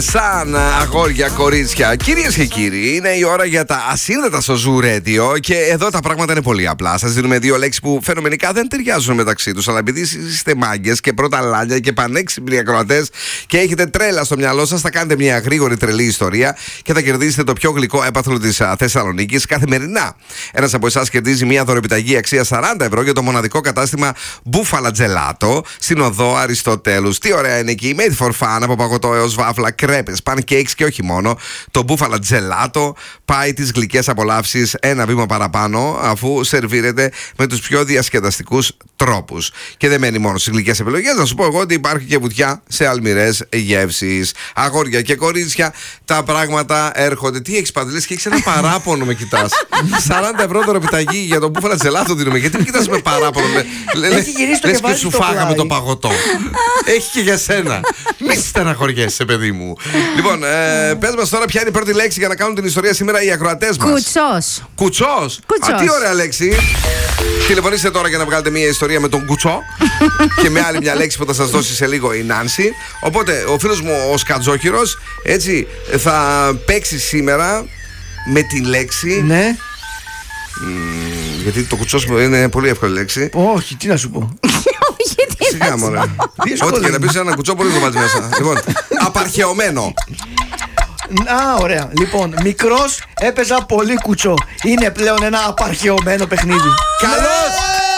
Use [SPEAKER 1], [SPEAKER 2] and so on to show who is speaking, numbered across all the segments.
[SPEAKER 1] Σαν αγόρια, κορίτσια, κυρίες και κύριοι, είναι η ώρα για τα ασύνδετα στο Zoo Radio. Και εδώ τα πράγματα είναι πολύ απλά. Σας δίνουμε δύο λέξεις που φαινομενικά δεν ταιριάζουν μεταξύ τους. Αλλά επειδή είστε μάγκες και πρώτα λάλια και πανέξυπνοι ακροατές και έχετε τρέλα στο μυαλό σας, θα κάνετε μια γρήγορη τρελή ιστορία και θα κερδίσετε το πιο γλυκό έπαθλο της Θεσσαλονίκης καθημερινά. Ένας από εσάς κερδίζει μια δωρεπιταγή αξία 40 ευρώ για το μοναδικό κατάστημα Bufala Gelato στην οδό Αριστοτέλους. Τι ωραία είναι εκεί! Made for fun, από παγωτό έως βάφλα, κρέπες, pancakes και όχι μόνο. Το Bufala Gelato πάει τις γλυκές απολαύσεις ένα βήμα παραπάνω, αφού σερβίρεται με τους πιο διασκεδαστικούς τρόπους. Και δεν μένει μόνο στις γλυκές επιλογές, να σου πω εγώ ότι υπάρχει και βουτιά σε αλμυρές γεύσεις. Αγόρια και κορίτσια, τα πράγματα έρχονται. Τι έχεις, Παντελής, και έχεις ένα παράπονο, με κοιτάς. 40 ευρώ δωρεπιταγή για το Bufala Gelato δίνουμε. Γιατί με κοιτάς με παράπονο? Λες και σου φάγαμε το παγωτό. Έχει και για σένα. Μη στεναχωριέσαι, παιδί μου. Λοιπόν, πες μας τώρα ποια είναι η πρώτη λέξη για να κάνουν την ιστορία σήμερα οι ακροατές μας.
[SPEAKER 2] Κουτσός.
[SPEAKER 1] Κουτσός. Α, τι ωραία λέξη. Τηλεφωνήστε τώρα για να βγάλετε μια ιστορία με τον κουτσό και με άλλη μια λέξη που θα σας δώσει σε λίγο η Νάνση. Οπότε ο φίλος μου ο Σκατζόχυρος έτσι θα παίξει σήμερα με τη λέξη.
[SPEAKER 3] Ναι.
[SPEAKER 1] Γιατί το κουτσός είναι πολύ εύκολη λέξη.
[SPEAKER 3] Όχι, τι να σου πω.
[SPEAKER 1] Σιγά, μωρέ. Ό,τι και να πεις ένα κουτσό πολύ κομμάτι μέσα. Λοιπόν, απαρχαιωμένο.
[SPEAKER 3] Α, ωραία. Λοιπόν, μικρός έπαιζα πολύ κουτσό. Είναι πλέον ένα απαρχαιωμένο παιχνίδι.
[SPEAKER 1] Καλώς!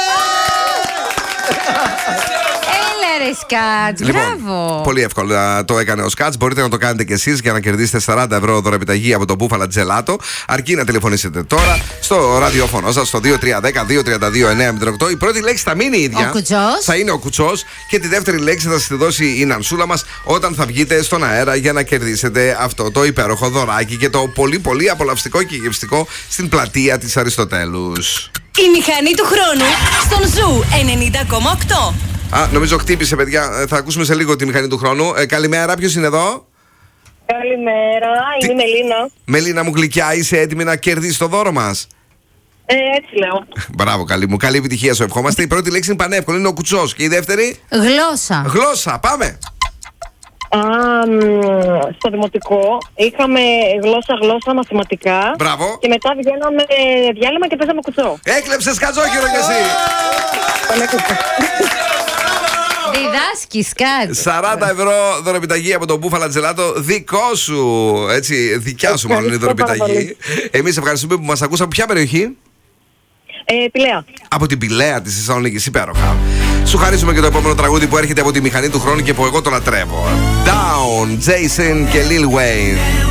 [SPEAKER 2] Έλα ρε Σκάτς, μπράβο.
[SPEAKER 1] Πολύ εύκολα το έκανε ο Σκάτς. Μπορείτε να το κάνετε κι εσείς για να κερδίσετε 40 ευρώ δωρεπιταγή από το Bufala Gelato. Αρκεί να τηλεφωνήσετε τώρα στο ραδιόφωνο σας στο 2310-232-908. Η πρώτη λέξη θα μείνει η ίδια.
[SPEAKER 2] Ο κουτσός.
[SPEAKER 1] Θα είναι ο κουτσός. Και τη δεύτερη λέξη θα σας τη δώσει η Νανσούλα μας όταν θα βγείτε στον αέρα για να κερδίσετε αυτό το υπέροχο δωράκι και το πολύ πολύ απολαυστικό και γευστικό στην πλατεία της Αριστοτέλους.
[SPEAKER 4] Η μηχανή του χρόνου στον Ζου 90,8.
[SPEAKER 1] Α, νομίζω χτύπησε, παιδιά. Θα ακούσουμε σε λίγο τη μηχανή του χρόνου. Καλημέρα, ποιος είναι εδώ?
[SPEAKER 5] Καλημέρα, είμαι η Μελίνα.
[SPEAKER 1] Μελίνα μου γλυκιά, είσαι έτοιμη να κερδίσεις το δώρο μας?
[SPEAKER 5] Έτσι λέω.
[SPEAKER 1] Μπράβο, καλή μου. Καλή επιτυχία σου ευχόμαστε. Η πρώτη λέξη είναι πανεύκολη, είναι ο κουτσός. Και η δεύτερη?
[SPEAKER 2] Γλώσσα.
[SPEAKER 1] Γλώσσα, πάμε.
[SPEAKER 5] Στο δημοτικό είχαμε γλώσσα μαθηματικά.
[SPEAKER 1] Μπράβο.
[SPEAKER 5] Και μετά βγαίναμε διάλειμμα και παίζαμε κουτσό.
[SPEAKER 1] Έκλεψες Σκατζόχυρο κι εσύ.
[SPEAKER 2] Διδάσκεις κάτι.
[SPEAKER 1] 40 ευρώ δωρεπιταγή από το Bufala Gelato. Δικό σου. Έτσι, δικιά σου μάλλον η δωρεπιταγή. Εμείς ευχαριστούμε που μας ακούσαμε. Από ποια περιοχή?
[SPEAKER 5] Πηλαία.
[SPEAKER 1] Από την Πηλαία της Θεσσαλονίκης, υπέροχα. Σου χαρίσουμε και το επόμενο τραγούδι που έρχεται από τη μηχανή του χρόνου και που εγώ το λατρεύω. Down, Jason και Lil Wayne.